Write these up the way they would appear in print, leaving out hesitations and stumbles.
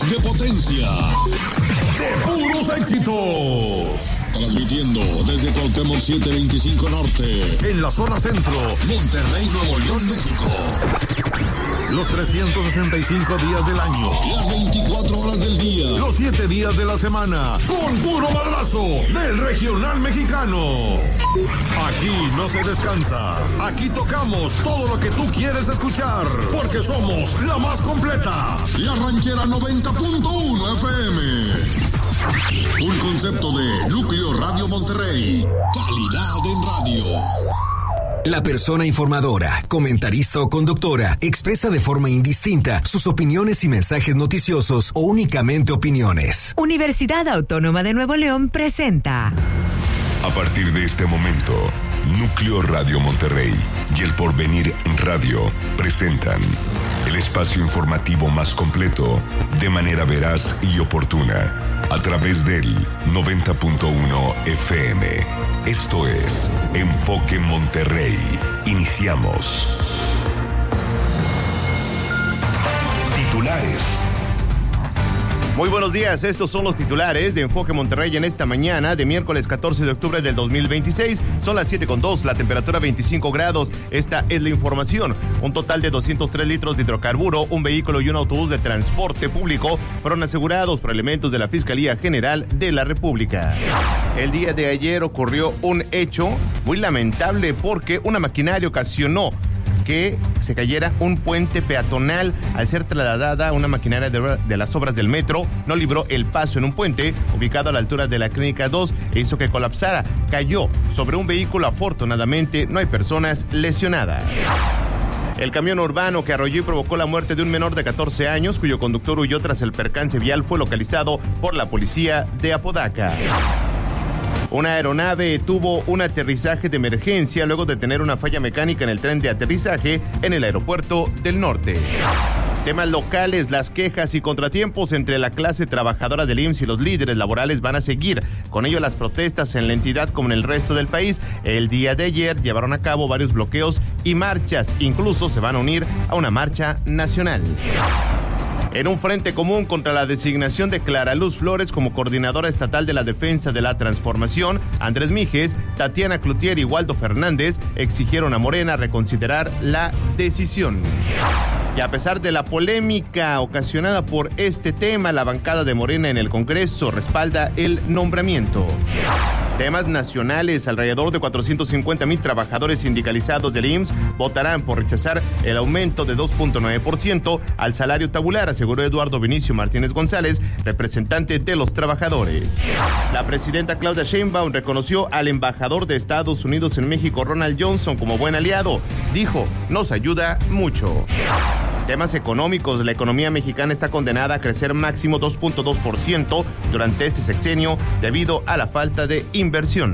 de potencia. De puros éxitos. Transmitiendo desde Cuauhtémoc 725 Norte. En la zona centro. Monterrey, Nuevo León, México. Los 365 días del año. Las 24 horas del día. Los 7 días de la semana. Con puro madrazo del regional mexicano. Aquí no se descansa. Aquí tocamos todo lo que tú quieres escuchar. Porque somos la más completa. La Ranchera 90.1 FM. Un concepto de Núcleo Radio Monterrey. Calidad en radio. La persona informadora, comentarista o conductora expresa de forma indistinta sus opiniones y mensajes noticiosos o únicamente opiniones. Universidad Autónoma de Nuevo León presenta. A partir de este momento, Núcleo Radio Monterrey y El Porvenir Radio presentan el espacio informativo más completo, de manera veraz y oportuna, a través del 90.1 FM. Esto es Enfoque Monterrey. Iniciamos. Titulares. Muy buenos días, estos son los titulares de Enfoque Monterrey en esta mañana de miércoles 14 de octubre del 2026. Son las 7:02, la temperatura 25 grados. Esta es la información. Un total de 203 litros de hidrocarburo, un vehículo y un autobús de transporte público fueron asegurados por elementos de la Fiscalía General de la República. El día de ayer ocurrió un hecho muy lamentable porque una maquinaria ocasionó que se cayera un puente peatonal. Al ser trasladada una maquinaria de las obras del metro, no libró el paso en un puente ubicado a la altura de la Clínica 2 e hizo que colapsara. Cayó sobre un vehículo. Afortunadamente no hay personas lesionadas. El camión urbano que arrolló y provocó la muerte de un menor de 14 años, cuyo conductor huyó tras el percance vial, fue localizado por la policía de Apodaca. Una aeronave tuvo un aterrizaje de emergencia luego de tener una falla mecánica en el tren de aterrizaje en el aeropuerto del norte. Temas locales, las quejas y contratiempos entre la clase trabajadora del IMSS y los líderes laborales van a seguir. Con ello, las protestas en la entidad como en el resto del país. El día de ayer llevaron a cabo varios bloqueos y marchas. Incluso se van a unir a una marcha nacional. En un frente común contra la designación de Clara Luz Flores como coordinadora estatal de la defensa de la transformación, Andrés Mijes, Tatiana Cloutier y Waldo Fernández exigieron a Morena reconsiderar la decisión. Y a pesar de la polémica ocasionada por este tema, la bancada de Morena en el Congreso respalda el nombramiento. Temas nacionales, alrededor de 450,000 trabajadores sindicalizados del IMSS votarán por rechazar el aumento de 2.9% al salario tabular, aseguró Eduardo Vinicio Martínez González, representante de los trabajadores. La presidenta Claudia Sheinbaum reconoció al embajador de Estados Unidos en México, Ronald Johnson, como buen aliado. Dijo, nos ayuda mucho. Temas económicos, la economía mexicana está condenada a crecer máximo 2.2% durante este sexenio debido a la falta de inversión.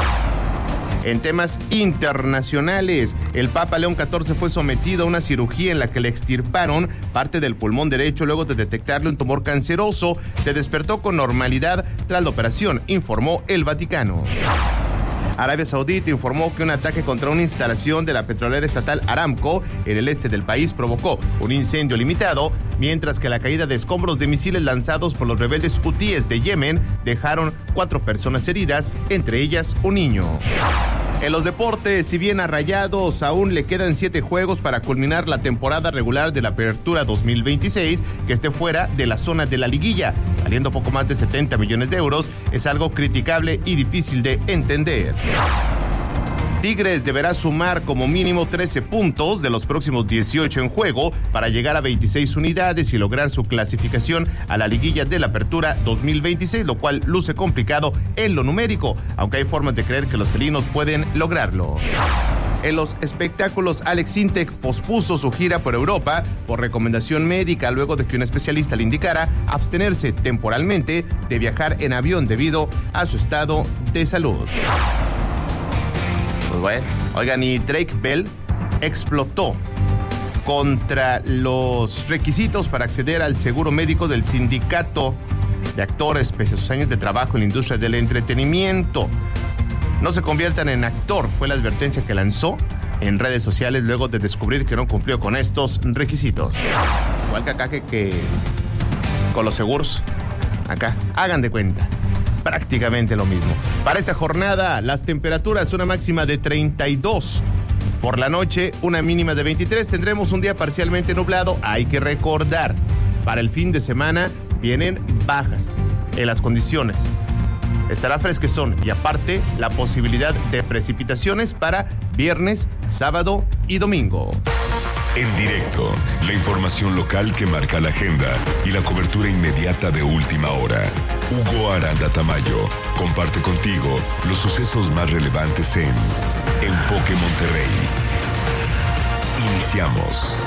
En temas internacionales, el Papa León XIV fue sometido a una cirugía en la que le extirparon parte del pulmón derecho luego de detectarle un tumor canceroso. Se despertó con normalidad tras la operación, informó el Vaticano. Arabia Saudita informó que un ataque contra una instalación de la petrolera estatal Aramco en el este del país provocó un incendio limitado, mientras que la caída de escombros de misiles lanzados por los rebeldes hutíes de Yemen dejaron 4 personas heridas, entre ellas un niño. En los deportes, si bien a Rayados aún le quedan 7 juegos para culminar la temporada regular de la Apertura 2026, que esté fuera de la zona de la liguilla, valiendo poco más de 70 millones de euros, es algo criticable y difícil de entender. Tigres deberá sumar como mínimo 13 puntos de los próximos 18 en juego para llegar a 26 unidades y lograr su clasificación a la liguilla de la Apertura 2026, lo cual luce complicado en lo numérico, aunque hay formas de creer que los felinos pueden lograrlo. En los espectáculos, Alex Intec pospuso su gira por Europa por recomendación médica luego de que un especialista le indicara abstenerse temporalmente de viajar en avión debido a su estado de salud. Pues bueno, oigan, y Drake Bell explotó contra los requisitos para acceder al seguro médico del sindicato de actores pese a sus años de trabajo en la industria del entretenimiento. No se conviertan en actor, fue la advertencia que lanzó en redes sociales luego de descubrir que no cumplió con estos requisitos. Igual que acá que con los seguros. Acá, hagan de cuenta. Prácticamente lo mismo. Para esta jornada, las temperaturas, una máxima de 32. Por la noche, una mínima de 23. Tendremos un día parcialmente nublado. Hay que recordar, para el fin de semana vienen bajas en las condiciones. Estará fresquezón y aparte la posibilidad de precipitaciones para viernes, sábado y domingo. En directo, la información local que marca la agenda y la cobertura inmediata de última hora. Hugo Aranda Tamayo comparte contigo los sucesos más relevantes en Enfoque Monterrey. Iniciamos.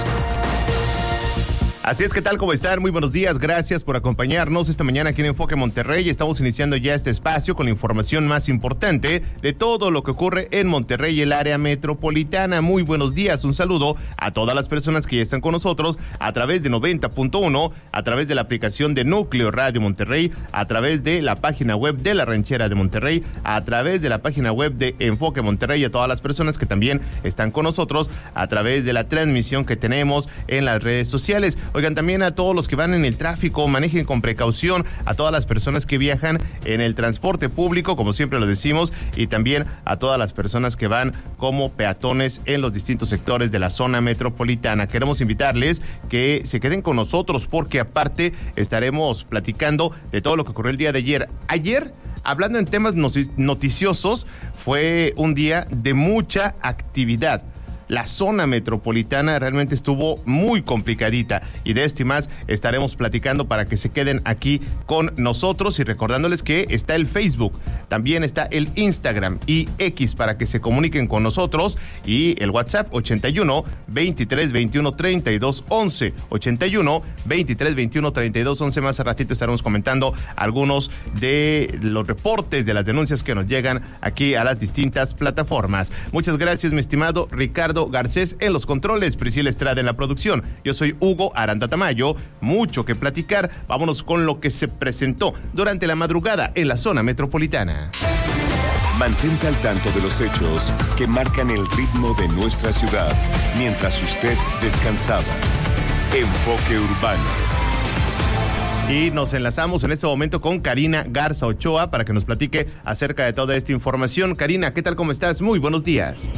Así es, ¿qué tal? ¿Cómo están? Muy buenos días, gracias por acompañarnos esta mañana aquí en Enfoque Monterrey. Estamos iniciando ya este espacio con la información más importante de todo lo que ocurre en Monterrey y el área metropolitana. Muy buenos días, un saludo a todas las personas que ya están con nosotros a través de 90.1, a través de la aplicación de Núcleo Radio Monterrey, a través de la página web de La Ranchera de Monterrey, a través de la página web de Enfoque Monterrey, y a todas las personas que también están con nosotros a través de la transmisión que tenemos en las redes sociales. Oigan, también a todos los que van en el tráfico, manejen con precaución, a todas las personas que viajan en el transporte público, como siempre lo decimos, y también a todas las personas que van como peatones en los distintos sectores de la zona metropolitana. Queremos invitarles que se queden con nosotros porque aparte estaremos platicando de todo lo que ocurrió el día de ayer. Ayer, hablando en temas noticiosos, fue un día de mucha actividad. La zona metropolitana realmente estuvo muy complicadita y de esto y más estaremos platicando para que se queden aquí con nosotros y recordándoles que está el Facebook, también está el Instagram y X para que se comuniquen con nosotros y el WhatsApp 81 23 21 32 11 81 23 21 32 11. Más a ratito estaremos comentando algunos de los reportes de las denuncias que nos llegan aquí a las distintas plataformas. Muchas gracias, mi estimado Ricardo Garcés en los controles, Priscila Estrada en la producción. Yo soy Hugo Aranda Tamayo. Mucho que platicar. Vámonos con lo que se presentó durante la madrugada en la zona metropolitana. Mantente al tanto de los hechos que marcan el ritmo de nuestra ciudad mientras usted descansaba. Enfoque Urbano. Y nos enlazamos en este momento con Karina Garza Ochoa para que nos platique acerca de toda esta información. Karina, ¿qué tal? ¿Cómo estás? Muy buenos días.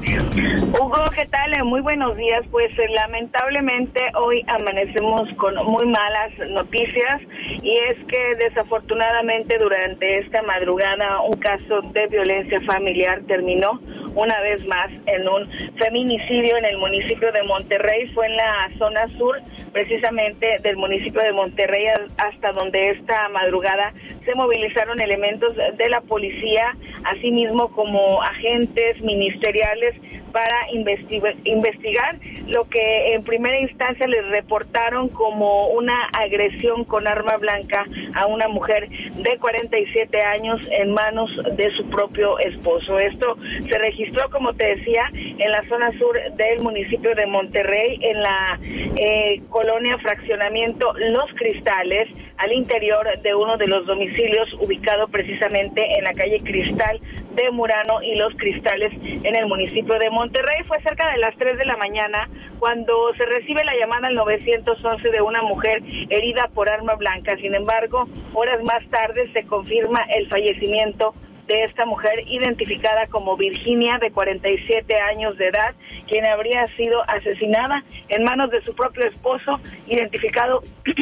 Hugo, ¿qué tal? Muy buenos días. Pues lamentablemente hoy amanecemos con muy malas noticias y es que desafortunadamente durante esta madrugada un caso de violencia familiar terminó una vez más en un feminicidio en el municipio de Monterrey. Fue en la zona sur, precisamente del municipio de Monterrey, hasta donde esta madrugada se movilizaron elementos de la policía, así mismo como agentes ministeriales para investigar lo que en primera instancia les reportaron como una agresión con arma blanca a una mujer de 47 años en manos de su propio esposo. Esto se registró, como te decía, en la zona sur del municipio de Monterrey, en la colonia Fraccionamiento Los Cristales, al interior de uno de los domicilios ubicado precisamente en la calle Cristal de Murano y Los Cristales en el municipio de Monterrey. Fue cerca de las 3 de la mañana cuando se recibe la llamada al 911 de una mujer herida por arma blanca. Sin embargo, horas más tarde se confirma el fallecimiento de esta mujer, identificada como Virginia, de 47 años de edad, quien habría sido asesinada en manos de su propio esposo, identificado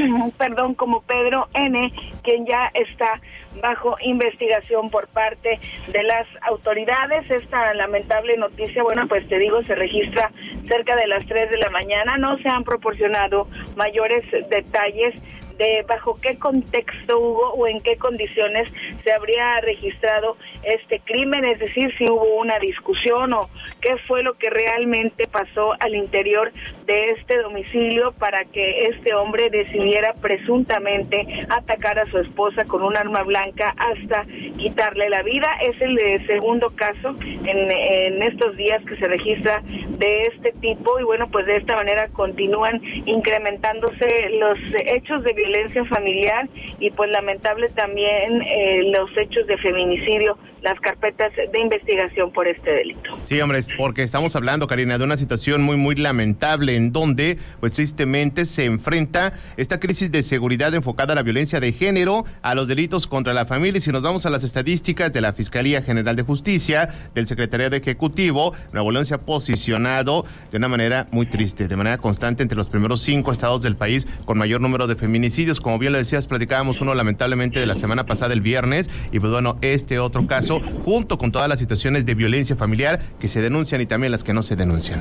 como Pedro N., quien ya está bajo investigación por parte de las autoridades. Esta lamentable noticia, bueno, pues te digo, se registra cerca de las 3 de la mañana. No se han proporcionado mayores detalles de bajo qué contexto hubo o en qué condiciones se habría registrado este crimen, es decir, si hubo una discusión o qué fue lo que realmente pasó al interior de este domicilio para que este hombre decidiera presuntamente atacar a su esposa con un arma blanca arranca hasta quitarle la vida. Es el segundo caso en estos días que se registra de este tipo, y bueno, pues de esta manera continúan incrementándose los hechos de violencia familiar y pues lamentable también los hechos de feminicidio, las carpetas de investigación por este delito. Sí, hombre, es porque estamos hablando, Karina, de una situación muy lamentable en donde, pues tristemente, se enfrenta esta crisis de seguridad enfocada a la violencia de género, a los delitos contra la familia. Y si nos vamos a las estadísticas de la Fiscalía General de Justicia, del Secretariado Ejecutivo, Nuevo León se ha posicionado de una manera muy triste, de manera constante entre los primeros 5 estados del país con mayor número de feminicidios. Como bien lo decías, platicábamos uno lamentablemente de la semana pasada, el viernes, y pues bueno, este otro caso, junto con todas las situaciones de violencia familiar que se denuncian y también las que no se denuncian.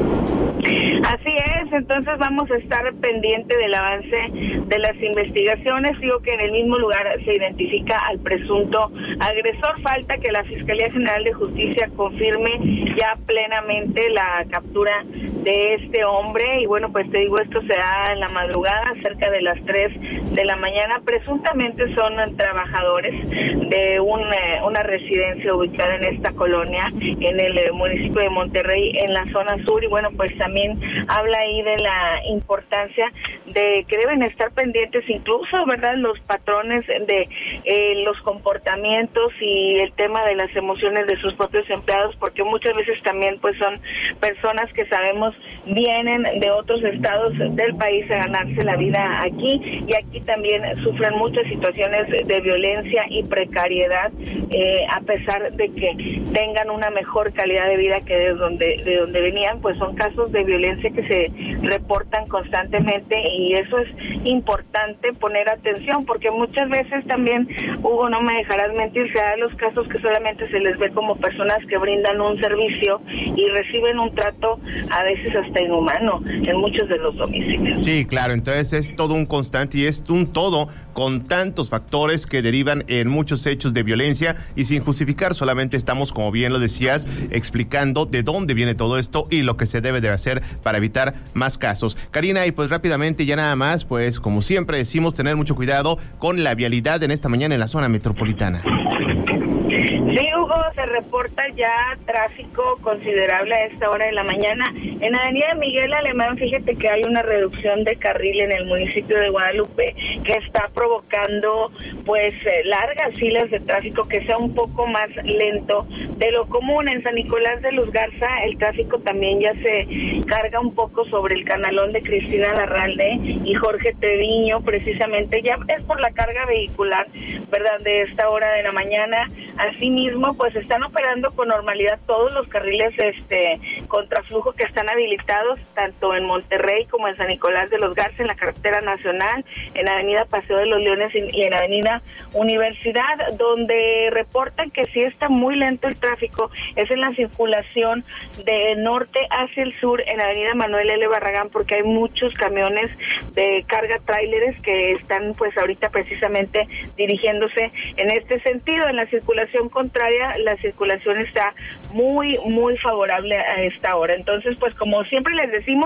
Así es, entonces vamos a estar pendiente del avance de las investigaciones. Digo que en el mismo lugar se identifica al presunto agresor. Falta que la Fiscalía General de Justicia confirme ya plenamente la captura de este hombre. Y bueno, pues te digo, esto se da en la madrugada, cerca de las 3 de la mañana. Presuntamente son trabajadores de una residencia ubicada en esta colonia, en el municipio de Monterrey, en la zona sur. Y bueno, pues también habla ahí de la importancia de que deben estar pendientes incluso, ¿verdad?, los patrones de los comportamientos y el tema de las emociones de sus propios empleados, porque muchas veces también pues son personas que sabemos vienen de otros estados del país a ganarse la vida aquí, y aquí también sufren muchas situaciones de violencia y precariedad, a pesar de que tengan una mejor calidad de vida que de donde venían. Pues son casos de violencia que se reportan constantemente, y eso es importante poner atención, porque muchas veces también, Hugo, no me dejarás mentir, se dan los casos que solamente se les ve como personas que brindan un servicio y reciben un trato a veces hasta inhumano en muchos de los domicilios. Sí, claro, entonces es todo un constante y es un todo con tantos factores que derivan en muchos hechos de violencia, y sin justificar, solamente estamos, como bien lo decías, explicando de dónde viene todo esto y lo que se debe de hacer para evitar más casos. Karina, y pues rápidamente ya nada más, pues como siempre decimos, tener mucho cuidado con la vialidad en esta mañana en la zona metropolitana. Sí, Hugo, se reporta ya tráfico considerable a esta hora de la mañana. En Avenida Miguel Alemán, fíjate que hay una reducción de carril en el municipio de Guadalupe que está provocando pues largas filas de tráfico, que sea un poco más lento de lo común. En San Nicolás de Los Garza el tráfico también ya se carga un poco sobre el canalón de Cristina Larralde y Jorge Treviño, precisamente ya es por la carga vehicular, ¿verdad?, de esta hora de la mañana. Asimismo, pues están operando con normalidad todos los carriles contraflujo que están habilitados tanto en Monterrey como en San Nicolás de Los Garza, en la carretera nacional, en Avenida Paseo de los Leones y en Avenida Universidad. Donde reportan que sí está muy lento el tráfico es en la circulación de norte hacia el sur en Avenida Manuel L. Barragán, porque hay muchos camiones de carga tráileres que están pues ahorita precisamente dirigiéndose en este sentido. En la circulación contraria, la circulación está muy favorable a esta hora. Entonces, pues como siempre les decimos,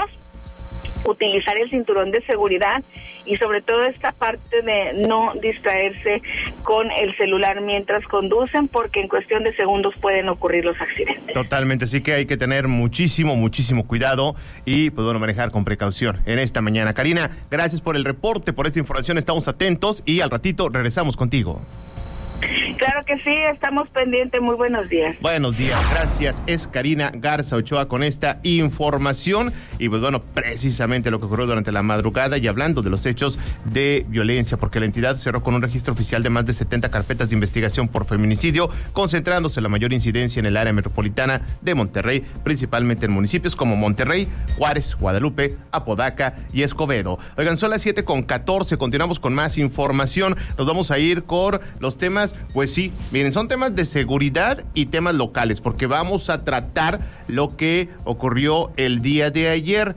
utilizar el cinturón de seguridad y sobre todo esta parte de no distraerse con el celular mientras conducen, porque en cuestión de segundos pueden ocurrir los accidentes. Totalmente, así que hay que tener muchísimo cuidado y pues bueno, manejar con precaución en esta mañana. Karina, gracias por el reporte, por esta información, estamos atentos y al ratito regresamos contigo. Claro que sí, estamos pendientes. Muy buenos días. Buenos días, gracias. Es Karina Garza Ochoa con esta información. Y pues bueno, precisamente lo que ocurrió durante la madrugada, y hablando de los hechos de violencia, porque la entidad cerró con un registro oficial de más de 70 carpetas de investigación por feminicidio, concentrándose la mayor incidencia en el área metropolitana de Monterrey, principalmente en municipios como Monterrey, Juárez, Guadalupe, Apodaca y Escobedo. Oigan, son las 7:14, continuamos con más información. Nos vamos a ir con los temas, pues sí, miren, son temas de seguridad y temas locales, porque vamos a tratar lo que ocurrió el día de ayer.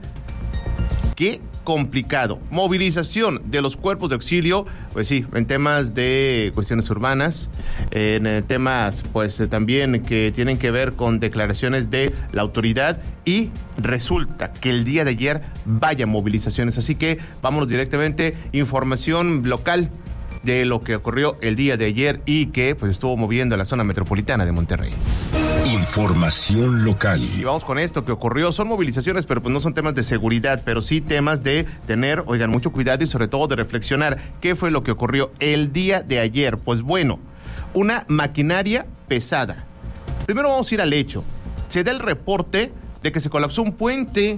Qué complicado. Movilización de los cuerpos de auxilio, pues sí, en temas de cuestiones urbanas, en temas pues también que tienen que ver con declaraciones de la autoridad, y resulta que el día de ayer vaya movilizaciones, así que vámonos directamente, información local. de lo que ocurrió el día de ayer y que pues estuvo moviendo la zona metropolitana de Monterrey. Información local. Y vamos con esto que ocurrió. Son movilizaciones, pero pues no son temas de seguridad, pero sí temas de tener, mucho cuidado y sobre todo de reflexionar qué fue lo que ocurrió el día de ayer. Pues bueno, una maquinaria pesada. Primero vamos a ir al hecho. Se da el reporte de que se colapsó un puente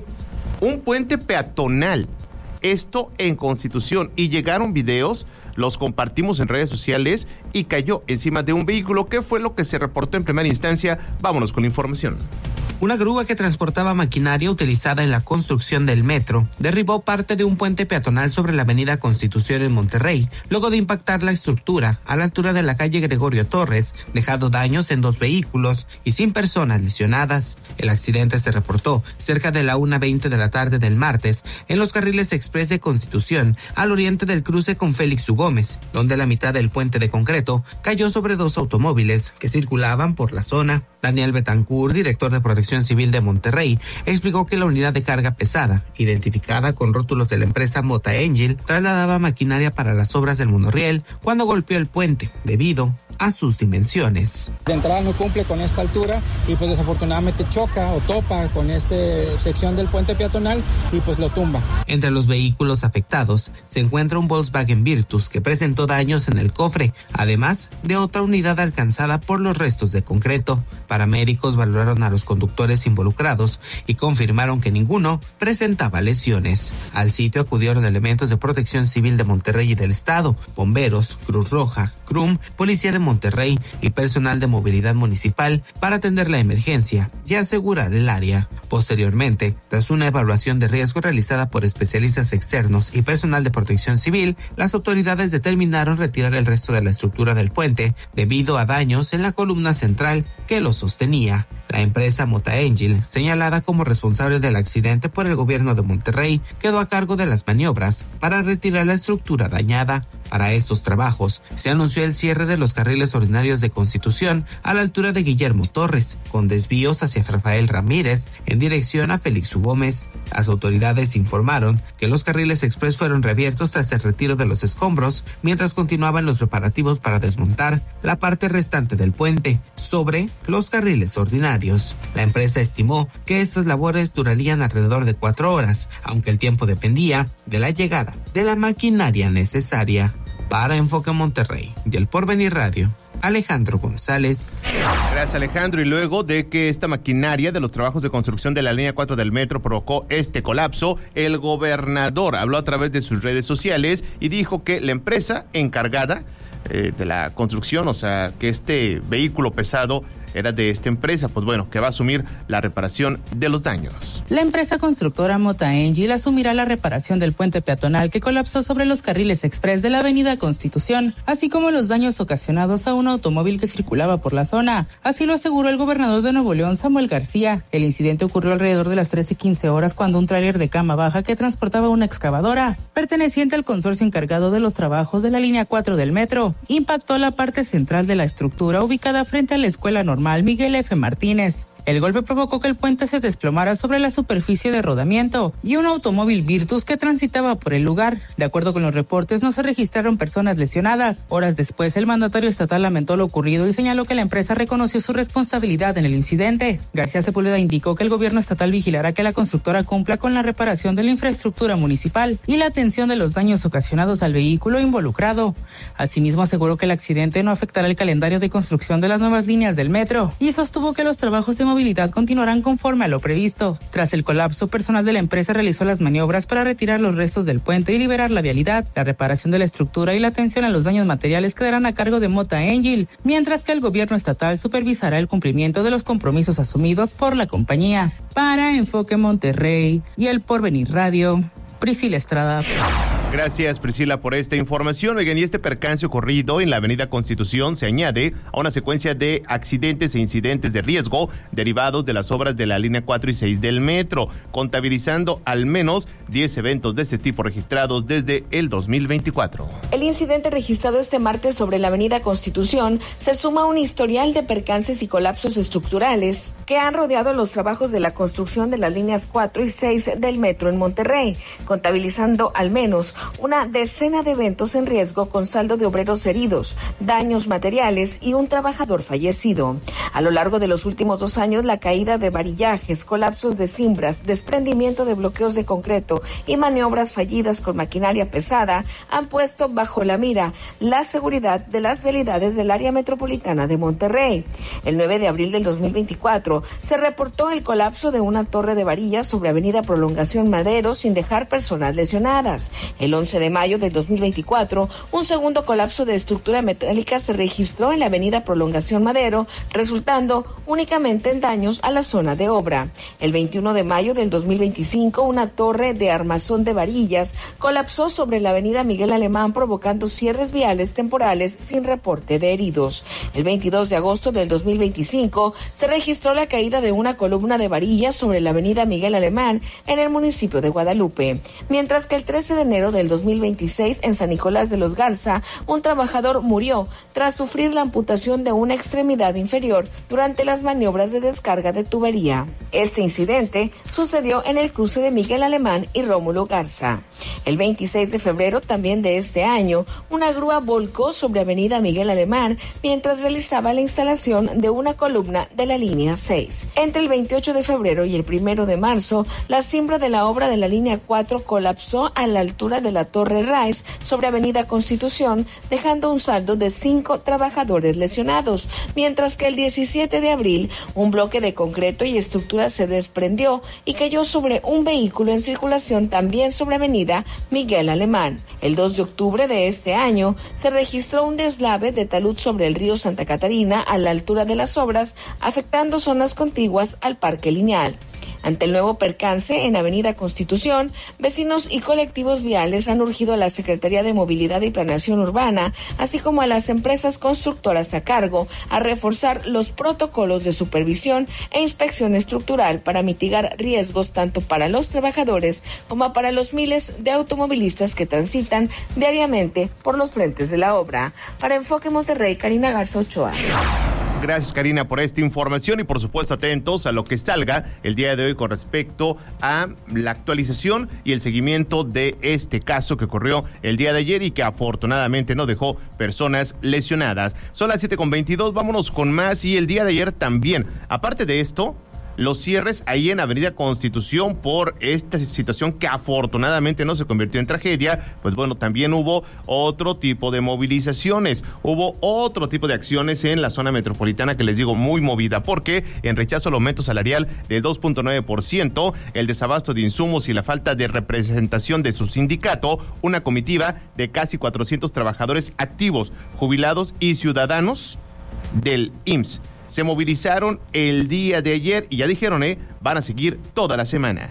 peatonal. Esto en Constitución, y llegaron videos, los compartimos en redes sociales y cayó encima de un vehículo. ¿Qué fue lo que se reportó en primera instancia? Vámonos con la información. Una grúa que transportaba maquinaria utilizada en la construcción del metro derribó parte de un puente peatonal sobre la avenida Constitución en Monterrey, luego de impactar la estructura a la altura de la calle Gregorio Torres, dejando daños en 2 vehículos y sin personas lesionadas. El accidente se reportó cerca de la 1:20 de la tarde del martes en los carriles exprés de Constitución, al oriente del cruce con Félix U. Gómez, donde la mitad del puente de concreto cayó sobre 2 automóviles que circulaban por la zona. Daniel Betancourt, director de Protección Civil de Monterrey, explicó que la unidad de carga pesada, identificada con rótulos de la empresa Mota Angel, trasladaba maquinaria para las obras del monorriel cuando golpeó el puente, debido a sus dimensiones. De entrada no cumple con esta altura y pues desafortunadamente choca o topa con esta sección del puente peatonal y pues lo tumba. Entre los vehículos afectados se encuentra un Volkswagen Virtus que presentó daños en el cofre, además de otra unidad alcanzada por los restos de concreto. Paramédicos valoraron a los conductores involucrados y confirmaron que ninguno presentaba lesiones. Al sitio acudieron elementos de Protección Civil de Monterrey y del Estado, bomberos, Cruz Roja, CRUM, Policía de Monterrey y personal de movilidad municipal para atender la emergencia y asegurar el área. Posteriormente, tras una evaluación de riesgo realizada por especialistas externos y personal de Protección Civil, las autoridades determinaron retirar el resto de la estructura del puente debido a daños en la columna central que lo sostenía. La empresa Mota Angel, señalada como responsable del accidente por el gobierno de Monterrey, quedó a cargo de las maniobras para retirar la estructura dañada. Para estos trabajos, se anunció el cierre de los carriles ordinarios de Constitución a la altura de Guillermo Torres, con desvíos hacia Rafael Ramírez en dirección a Félix U. Gómez. Las autoridades informaron que los carriles express fueron reabiertos tras el retiro de los escombros, mientras continuaban los preparativos para desmontar la parte restante del puente sobre los carriles ordinarios. La empresa estimó que estas labores durarían alrededor de 4 horas, aunque el tiempo dependía de la llegada de la maquinaria necesaria. Para Enfoque Monterrey y El Porvenir Radio, Alejandro González. Gracias, Alejandro. Y luego de que esta maquinaria de los trabajos de construcción de la línea 4 del metro provocó este colapso, el gobernador habló a través de sus redes sociales y dijo que la empresa encargada de la construcción, o sea, que este vehículo pesado era de esta empresa, pues bueno, que va a asumir la reparación de los daños. La empresa constructora Mota Angel asumirá la reparación del puente peatonal que colapsó sobre los carriles express de la avenida Constitución, así como los daños ocasionados a un automóvil que circulaba por la zona. Así lo aseguró el gobernador de Nuevo León, Samuel García. El incidente ocurrió alrededor de las 13:15 horas cuando un tráiler de cama baja que transportaba una excavadora, perteneciente al consorcio encargado de los trabajos de la línea 4 del metro, impactó la parte central de la estructura ubicada frente a la Escuela Normal Miguel F. Martínez. El golpe provocó que el puente se desplomara sobre la superficie de rodamiento y un automóvil Virtus que transitaba por el lugar. De acuerdo con los reportes, no se registraron personas lesionadas. Horas después, el mandatario estatal lamentó lo ocurrido y señaló que la empresa reconoció su responsabilidad en el incidente. García Sepúlveda indicó que el gobierno estatal vigilará que la constructora cumpla con la reparación de la infraestructura municipal y la atención de los daños ocasionados al vehículo involucrado. Asimismo, aseguró que el accidente no afectará el calendario de construcción de las nuevas líneas del metro y sostuvo que los trabajos de movilidad continuarán conforme a lo previsto. Tras el colapso, personal de la empresa realizó las maniobras para retirar los restos del puente y liberar la vialidad. La reparación de la estructura y la atención a los daños materiales quedarán a cargo de Mota Angel, mientras que el gobierno estatal supervisará el cumplimiento de los compromisos asumidos por la compañía. Para Enfoque Monterrey y El Porvenir Radio, Priscila Estrada. Gracias, Priscila, por esta información. Oigan, y este percance ocurrido en la avenida Constitución se añade a una secuencia de accidentes e incidentes de riesgo derivados de las obras de la línea 4 y 6 del metro, contabilizando al menos 10 eventos de este tipo registrados desde el 2024. El incidente registrado este martes sobre la avenida Constitución se suma a un historial de percances y colapsos estructurales que han rodeado los trabajos de la construcción de las líneas 4 y 6 del metro en Monterrey, contabilizando al menos una decena de eventos en riesgo con saldo de obreros heridos, daños materiales y un trabajador fallecido. A lo largo de los últimos 2 años, la caída de varillajes, colapsos de cimbras, desprendimiento de bloqueos de concreto y maniobras fallidas con maquinaria pesada han puesto bajo la mira la seguridad de las vialidades del área metropolitana de Monterrey. El 9 de abril del 2024 se reportó el colapso de una torre de varillas sobre Avenida Prolongación Madero sin dejar personas lesionadas. El 11 de mayo del 2024, un segundo colapso de estructura metálica se registró en la Avenida Prolongación Madero, resultando únicamente en daños a la zona de obra. El 21 de mayo del 2025, una torre de armazón de varillas colapsó sobre la Avenida Miguel Alemán, provocando cierres viales temporales sin reporte de heridos. El 22 de agosto del 2025 se registró la caída de una columna de varillas sobre la Avenida Miguel Alemán en el municipio de Guadalupe, mientras que el 13 de enero del 2026 en San Nicolás de los Garza, un trabajador murió tras sufrir la amputación de una extremidad inferior durante las maniobras de descarga de tubería. Este incidente sucedió en el cruce de Miguel Alemán y Rómulo Garza. El 26 de febrero también de este año, una grúa volcó sobre Avenida Miguel Alemán mientras realizaba la instalación de una columna de la línea 6. Entre el 28 de febrero y el 1 de marzo, la cimbra de la obra de la línea 4 colapsó a la altura de la Torre Rice sobre Avenida Constitución, dejando un saldo de 5 trabajadores lesionados, mientras que el 17 de abril, un bloque de concreto y estructura se desprendió y cayó sobre un vehículo en circulación también sobre Avenida Miguel Alemán. El 2 de octubre de este año se registró un deslave de talud sobre el río Santa Catarina a la altura de las obras, afectando zonas contiguas al Parque Lineal. Ante el nuevo percance en Avenida Constitución, vecinos y colectivos viales han urgido a la Secretaría de Movilidad y Planeación Urbana, así como a las empresas constructoras a cargo, a reforzar los protocolos de supervisión e inspección estructural para mitigar riesgos tanto para los trabajadores como para los miles de automovilistas que transitan diariamente por los frentes de la obra. Para Enfoque Monterrey, Karina Garza Ochoa. Gracias, Karina, por esta información y por supuesto atentos a lo que salga el día de hoy con respecto a la actualización y el seguimiento de este caso que ocurrió el día de ayer y que afortunadamente no dejó personas lesionadas. Son las 7:22, vámonos con más. Y el día de ayer también, aparte de esto, los cierres ahí en Avenida Constitución por esta situación que afortunadamente no se convirtió en tragedia, pues bueno, también hubo otro tipo de movilizaciones, hubo otro tipo de acciones en la zona metropolitana que les digo muy movida, porque en rechazo al aumento salarial del 2.9%, el desabasto de insumos y la falta de representación de su sindicato, una comitiva de casi 400 trabajadores activos, jubilados y ciudadanos del IMSS se movilizaron el día de ayer y ya dijeron, van a seguir toda la semana.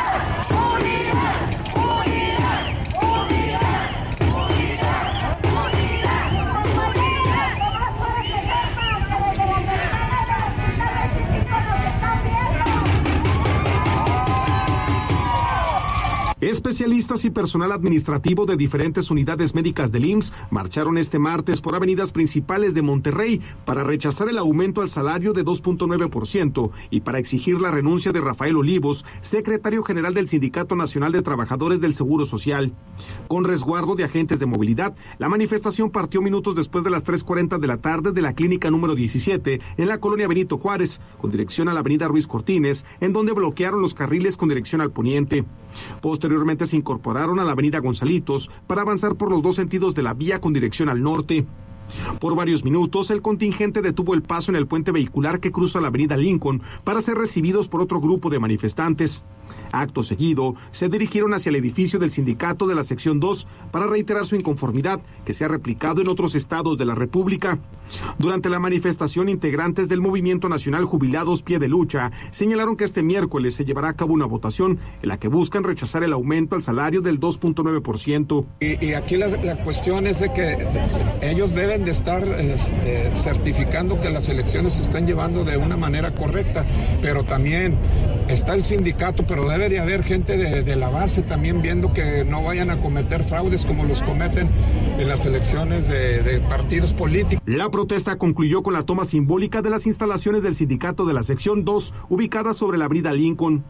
Especialistas y personal administrativo de diferentes unidades médicas del IMSS marcharon este martes por avenidas principales de Monterrey para rechazar el aumento al salario de 2.9% y para exigir la renuncia de Rafael Olivos, secretario general del Sindicato Nacional de Trabajadores del Seguro Social. Con resguardo de agentes de movilidad, la manifestación partió minutos después de las 3:40 de la tarde de la clínica número 17 en la colonia Benito Juárez, con dirección a la avenida Ruiz Cortines, en donde bloquearon los carriles con dirección al poniente. Posteriormente se incorporaron a la avenida Gonzalitos para avanzar por los dos sentidos de la vía con dirección al norte. Por varios minutos, el contingente detuvo el paso en el puente vehicular que cruza la avenida Lincoln para ser recibidos por otro grupo de manifestantes. Acto seguido, se dirigieron hacia el edificio del sindicato de la sección 2 para reiterar su inconformidad, que se ha replicado en otros estados de la República. Durante la manifestación, integrantes del Movimiento Nacional Jubilados Pie de Lucha señalaron que este miércoles se llevará a cabo una votación en la que buscan rechazar el aumento al salario del 2.9%. Y aquí la cuestión es de que ellos deben de estar certificando que las elecciones se están llevando de una manera correcta, pero también está el sindicato, pero debe de haber gente de la base también viendo que no vayan a cometer fraudes como los cometen en las elecciones de partidos políticos. La protesta concluyó con la toma simbólica de las instalaciones del sindicato de la sección 2, ubicadas sobre la avenida Lincoln.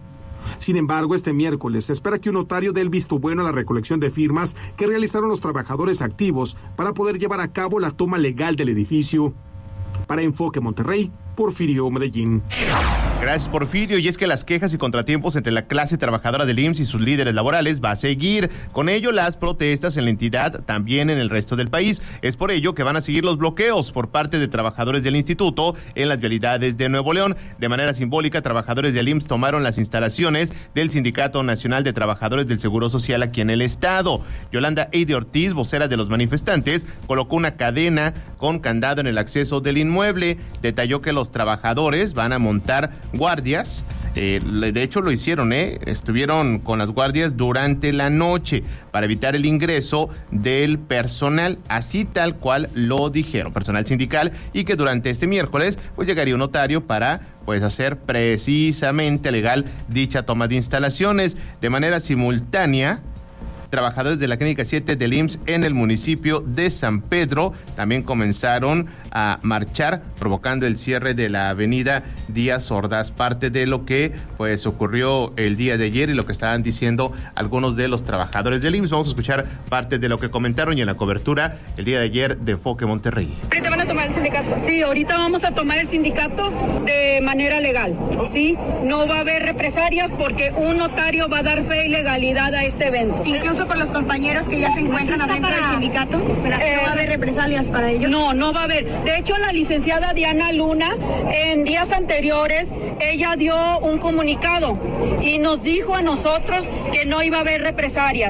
Sin embargo, este miércoles se espera que un notario dé el visto bueno a la recolección de firmas que realizaron los trabajadores activos para poder llevar a cabo la toma legal del edificio. Para Enfoque Monterrey, Porfirio Medellín. Gracias, Porfirio. Y es que las quejas y contratiempos entre la clase trabajadora del IMSS y sus líderes laborales va a seguir. Con ello, las protestas en la entidad, también en el resto del país. Es por ello que van a seguir los bloqueos por parte de trabajadores del instituto en las vialidades de Nuevo León. De manera simbólica, trabajadores del IMSS tomaron las instalaciones del Sindicato Nacional de Trabajadores del Seguro Social aquí en el estado. Yolanda Eide Ortiz, vocera de los manifestantes, colocó una cadena con candado en el acceso del inmueble. Detalló que los trabajadores van a montar guardias, de hecho lo hicieron, estuvieron con las guardias durante la noche para evitar el ingreso del personal, así tal cual lo dijeron, personal sindical, y que durante este miércoles pues llegaría un notario para pues hacer precisamente legal dicha toma de instalaciones. De manera simultánea, trabajadores de la Clínica 7 del IMSS en el municipio de San Pedro también comenzaron a marchar, provocando el cierre de la avenida Díaz Ordaz, parte de lo que pues ocurrió el día de ayer y lo que estaban diciendo algunos de los trabajadores del IMSS. Vamos a escuchar parte de lo que comentaron y en la cobertura el día de ayer de Enfoque Monterrey. ¿Ahorita van a tomar el sindicato? Sí, ahorita vamos a tomar el sindicato de manera legal, ¿sí? No va a haber represalias porque un notario va a dar fe y legalidad a este evento. Incluso por los compañeros que ya se encuentran adentro del sindicato, ¿no va a haber represalias para ellos? No va a haber. De hecho, la licenciada Diana Luna, en días anteriores, ella dio un comunicado y nos dijo a nosotros que no iba a haber represalias.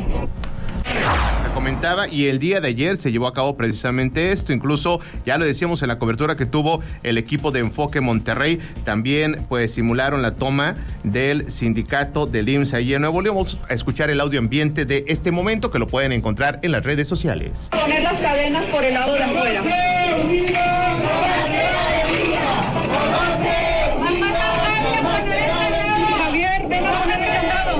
Comentaba, y el día de ayer se llevó a cabo precisamente esto. Incluso ya lo decíamos en la cobertura que tuvo el equipo de Enfoque Monterrey, también pues simularon la toma del sindicato del IMSS ahí en Nuevo León. Vamos a escuchar el audio ambiente de este momento, que lo pueden encontrar en las redes sociales. Poner las cadenas por el lado de afuera. Javier, ven a poner el candado.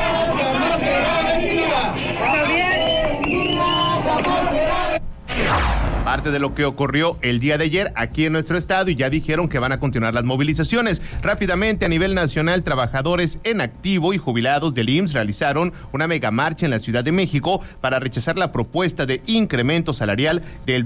Parte de lo que ocurrió el día de ayer aquí en nuestro estado, y ya dijeron que van a continuar las movilizaciones. Rápidamente, a nivel nacional, trabajadores en activo y jubilados del IMSS realizaron una mega marcha en la Ciudad de México para rechazar la propuesta de incremento salarial del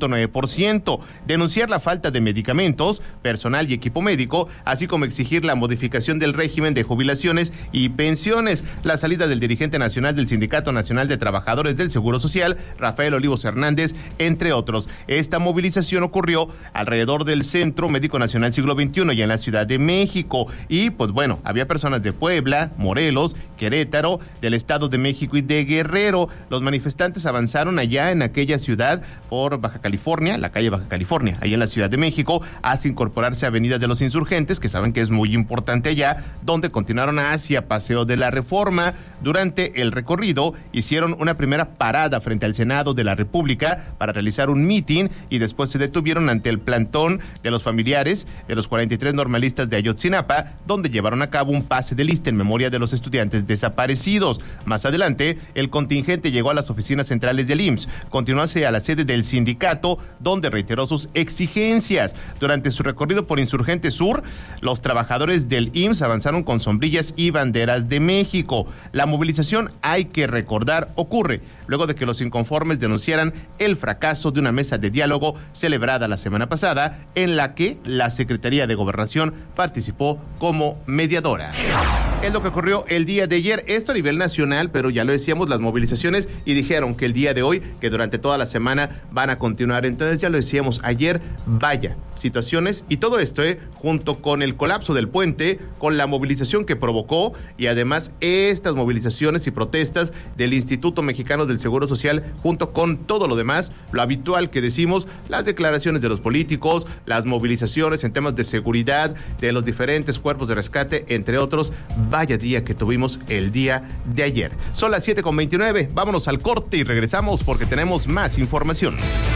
2.9%, denunciar la falta de medicamentos, personal y equipo médico, así como exigir la modificación del régimen de jubilaciones y pensiones. La salida del dirigente nacional del Sindicato Nacional de Trabajadores del Seguro Social, Rafael Olivos Hernández, entre otros. Esta movilización ocurrió alrededor del Centro Médico Nacional Siglo XXI y en la Ciudad de México. Y pues bueno, había personas de Puebla, Morelos, Querétaro, del Estado de México y de Guerrero. Los manifestantes avanzaron allá en aquella ciudad por Baja California, la calle Baja California, ahí en la Ciudad de México, hasta incorporarse a Avenida de los Insurgentes, que saben que es muy importante allá, donde continuaron hacia Paseo de la Reforma. Durante el recorrido hicieron una primera parada frente al Senado de la República para realizar un mitin, y después se detuvieron ante el plantón de los familiares de los 43 normalistas de Ayotzinapa, donde llevaron a cabo un pase de lista en memoria de los estudiantes desaparecidos. Más adelante, el contingente llegó a las oficinas centrales del IMSS, continuó hacia la sede del sindicato, donde reiteró sus exigencias. Durante su recorrido por Insurgente Sur, los trabajadores del IMSS avanzaron con sombrillas y banderas de México. La movilización, hay que recordar, ocurre luego de que los inconformes denunciaran el fracaso de una mesa de diálogo celebrada la semana pasada, en la que la Secretaría de Gobernación participó como mediadora. Es lo que ocurrió el día de ayer, esto a nivel nacional, pero ya lo decíamos, las movilizaciones, y dijeron que el día de hoy, que durante toda la semana van a continuar. Entonces ya lo decíamos ayer, vaya situaciones, y todo esto junto con el colapso del puente, con la movilización que provocó, y además estas movilizaciones y protestas del Instituto Mexicano del Seguro Social, junto con todo lo demás, lo habitual que decimos, las declaraciones de los políticos, las movilizaciones en temas de seguridad de los diferentes cuerpos de rescate, entre otros. Vaya día que tuvimos el día de ayer. Son las 7:29, vámonos al corte y regresamos porque tenemos más información.